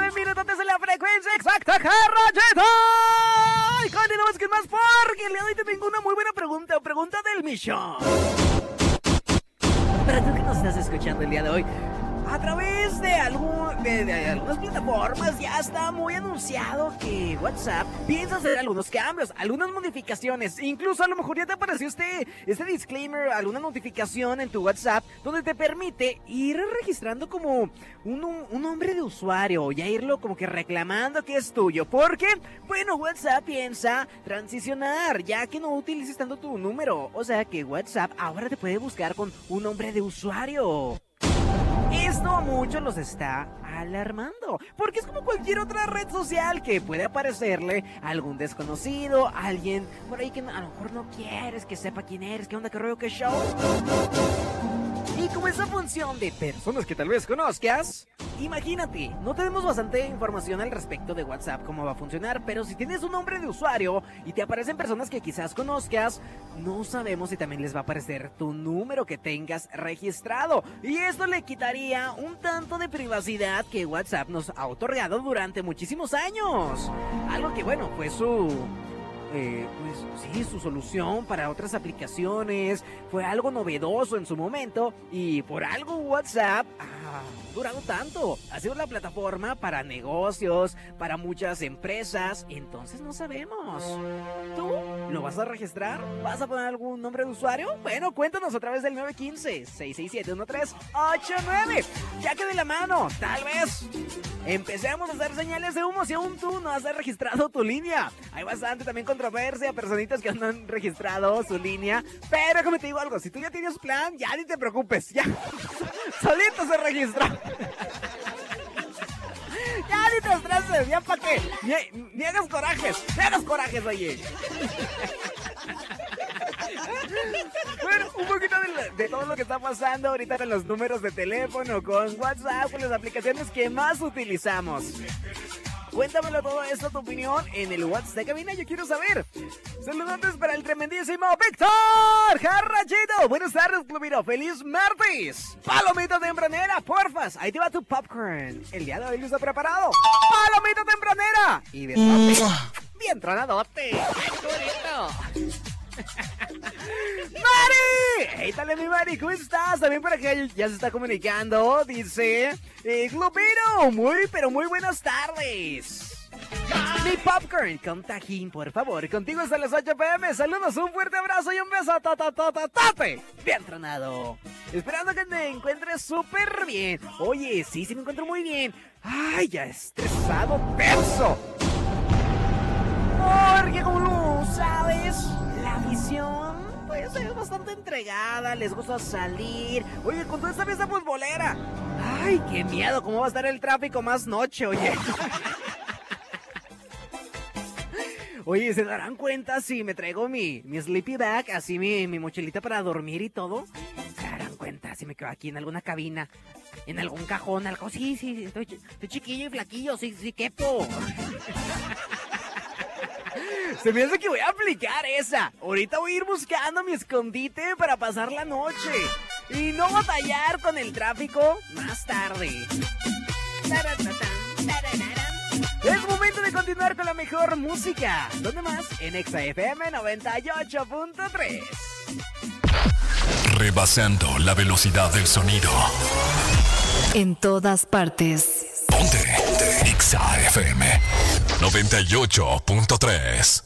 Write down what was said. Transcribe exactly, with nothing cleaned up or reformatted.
nueve minutos desde la frecuencia exacta, Jarrachito. Y continuamos con más porque el día de hoy te tengo una muy buena pregunta, pregunta del millón. Para tú que nos estás escuchando el día de hoy, a través de, algún, de, de algunas plataformas ya está muy anunciado que WhatsApp piensa hacer algunos cambios, algunas modificaciones. Incluso a lo mejor ya te apareció este, este disclaimer, alguna notificación en tu WhatsApp donde te permite ir registrando como un, un, un nombre de usuario, ya irlo como que reclamando que es tuyo. Porque, bueno, WhatsApp piensa transicionar, ya que no utilices tanto tu número. O sea que WhatsApp ahora te puede buscar con un nombre de usuario. Esto a muchos los está alarmando, porque es como cualquier otra red social que puede aparecerle a algún desconocido, alguien por ahí que a lo mejor no quieres que sepa quién eres, qué onda, qué rollo, qué show. Y como esa función de personas que tal vez conozcas, imagínate, no tenemos bastante información al respecto de WhatsApp, cómo va a funcionar, pero si tienes un nombre de usuario y te aparecen personas que quizás conozcas, no sabemos si también les va a aparecer tu número que tengas registrado. Y esto le quitaría un tanto de privacidad que WhatsApp nos ha otorgado durante muchísimos años. Algo que, bueno, fue su... Eh, pues sí, su solución para otras aplicaciones, fue algo novedoso en su momento y por algo WhatsApp ha durado tanto. Ha sido la plataforma para negocios, para muchas empresas, entonces no sabemos. ¿Tú lo vas a registrar? ¿Vas a poner algún nombre de usuario? Bueno, cuéntanos a través del nueve uno cinco, seis seis siete, uno tres ocho nueve. Ya que de la mano, tal vez empecemos a hacer señales de humo si aún tú no has registrado tu línea. Hay bastante también controversia, personitas que no han registrado su línea. Pero como te digo algo, si tú ya tienes plan, ya ni te preocupes, ya solito se registra. Ya ni te estreses, ya pa' qué. Ni, ni hagas corajes, ni hagas corajes, oye. Bueno, un poquito de, de todo lo que está pasando ahorita en los números de teléfono, con WhatsApp, con las aplicaciones que más utilizamos. Cuéntamelo todo esto, tu opinión, en el WhatsApp de cabina, yo quiero saber. Saludos para el tremendísimo Víctor Jarrachito. Buenas tardes, Clubiro. Feliz martes. Palomita tempranera, porfas. Ahí te va tu popcorn. El día de hoy lo está preparado. Palomita tempranera. Y besote. Bien tronadote. ¡Ay, qué bonito! ¡Mari! ¡Hey, dale, mi Mari! ¿Cómo estás? También para que ya se está comunicando. Dice... Eh, Globero, muy, pero muy buenas tardes. Mi popcorn con tajín, por favor. Contigo hasta las ocho pm. Saludos, un fuerte abrazo y un beso. ¡Tote! Bien tronado. Esperando que te encuentres súper bien. Oye, sí, sí me encuentro muy bien. Ay, ya estresado, tenso. Porque como sabes, la visión pues es bastante entregada, les gusta salir. Oye, con toda esta fiesta futbolera. Ay, qué miedo, cómo va a estar el tráfico más noche, oye. Oye, ¿se darán cuenta si me traigo mi, mi sleepy bag, así mi, mi mochilita para dormir y todo? ¿Se darán cuenta si me quedo aquí en alguna cabina, en algún cajón, algo? Sí, sí, estoy, estoy chiquillo y flaquillo, sí, sí, quepo. Se me hace que voy a aplicar esa. Ahorita voy a ir buscando mi escondite para pasar la noche y no batallar con el tráfico más tarde. Es momento de continuar con la mejor música. ¿Dónde más? En Exa F M noventa y ocho punto tres. Rebasando la velocidad del sonido. En todas partes. Ponte, ponte. Exa F M noventa y ocho punto tres.